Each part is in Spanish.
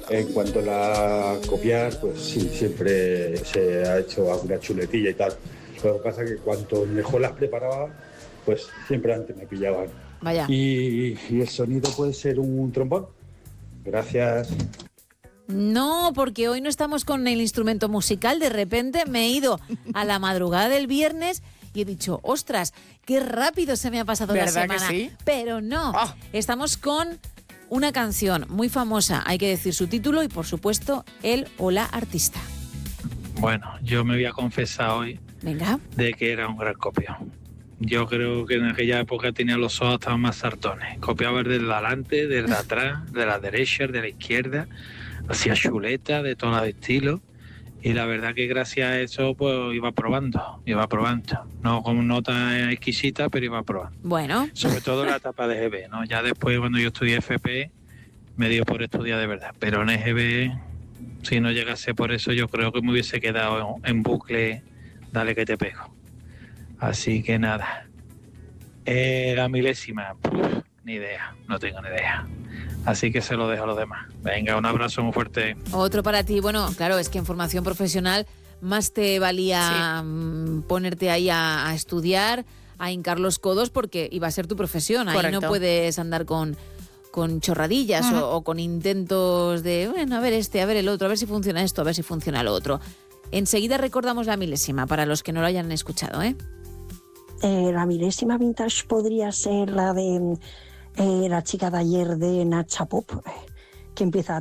En cuanto a la copiar, pues sí, siempre se ha hecho alguna chuletilla y tal. Lo que pasa es que cuanto mejor las preparaba, pues siempre antes me pillaban. Vaya. Y el sonido puede ser un trombón. Gracias. No, porque hoy no estamos con el instrumento musical. De repente me he ido a la madrugada del viernes y he dicho, ostras, qué rápido se me ha pasado la ¿Verdad semana. que sí? Pero no, estamos con una canción muy famosa, hay que decir su título y por supuesto el o la artista. Bueno, yo me voy a confesar hoy Venga. de que era un gran copión. Yo creo que en aquella época tenía los ojos hasta más sartones. Copiaba desde adelante, desde atrás, de la derecha, de la izquierda. Hacía chuleta de todos los estilos. Y la verdad que gracias a eso pues iba probando. No como nota exquisita, pero iba probando. Bueno. Sobre todo en la etapa de EGB, ¿no? Ya después cuando yo estudié FP me dio por estudiar de verdad. Pero en EGB, si no llegase por eso, yo creo que me hubiese quedado en bucle, dale que te pego. Así que nada. La milésima, ni idea, no tengo ni idea. Así que se lo dejo a los demás. Venga, un abrazo muy fuerte. Otro para ti. Bueno, claro, es que en formación profesional más te valía ponerte ahí a estudiar, a hincar los codos, porque iba a ser tu profesión. Ahí Correcto. no puedes andar con chorradillas o con intentos de, bueno, a ver este, a ver el otro, a ver si funciona esto, a ver si funciona lo otro. Enseguida recordamos la milésima, para los que no lo hayan escuchado, ¿eh? La milésima vintage podría ser la de la chica de ayer de Nacha Pop, que empieza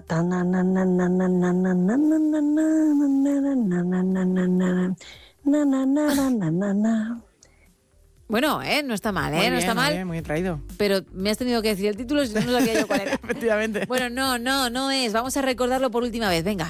Bueno, no está mal, Muy no bien, está mal. Muy bien, muy traído. Pero me has tenido que decir el título y no sabía yo cuál era. Efectivamente. Bueno, no es. Vamos a recordarlo por última vez, venga.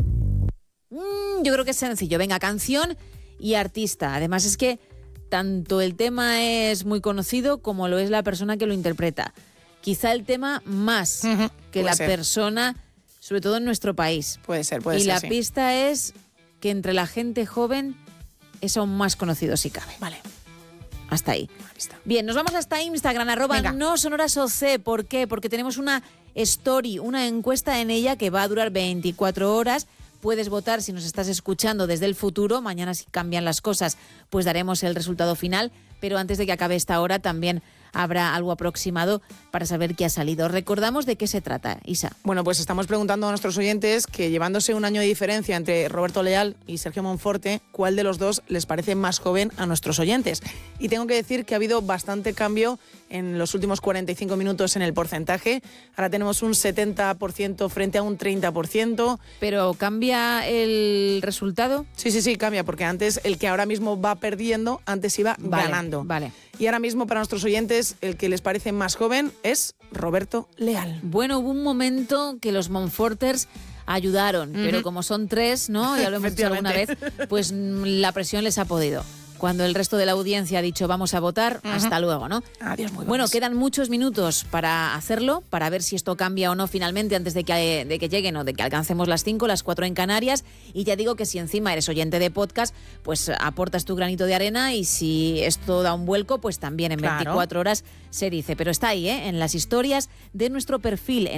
Yo creo que es sencillo. Venga, canción y artista. Además es que tanto el tema es muy conocido como lo es la persona que lo interpreta. Quizá el tema más que la persona, sobre todo en nuestro país. Puede ser, Y la pista es que entre la gente joven es aún más conocido si cabe. Vale. Hasta ahí. Bien, nos vamos hasta Instagram, @nosonorasoc. ¿Por qué? Porque tenemos una story, una encuesta en ella que va a durar 24 horas. Puedes votar si nos estás escuchando desde el futuro. Mañana, si cambian las cosas, pues daremos el resultado final. Pero antes de que acabe esta hora también habrá algo aproximado para saber qué ha salido. Recordamos de qué se trata, Isa. Bueno, pues estamos preguntando a nuestros oyentes que, llevándose un año de diferencia entre Roberto Leal y Sergio Monforte, ¿cuál de los dos les parece más joven a nuestros oyentes? Y tengo que decir que ha habido bastante cambio en los últimos 45 minutos en el porcentaje. Ahora tenemos un 70% frente a un 30%. ¿Pero cambia el resultado? Sí, cambia, porque antes el que ahora mismo va perdiendo, antes iba ganando. Vale. Y ahora mismo para nuestros oyentes el que les parece más joven es Roberto Leal. Bueno, hubo un momento que los Monforters ayudaron, pero como son tres, ¿no? Ya lo hemos dicho alguna vez, pues la presión les ha podido. Cuando el resto de la audiencia ha dicho vamos a votar, hasta luego, ¿no? Adiós, muy Bueno, buenas. quedan muchos minutos para hacerlo, para ver si esto cambia o no finalmente antes de que lleguen o de que alcancemos las 5, las 4 en Canarias. Y ya digo que si encima eres oyente de podcast, pues aportas tu granito de arena y si esto da un vuelco, pues también en 24 horas se dice. Pero está ahí, en las historias de nuestro perfil en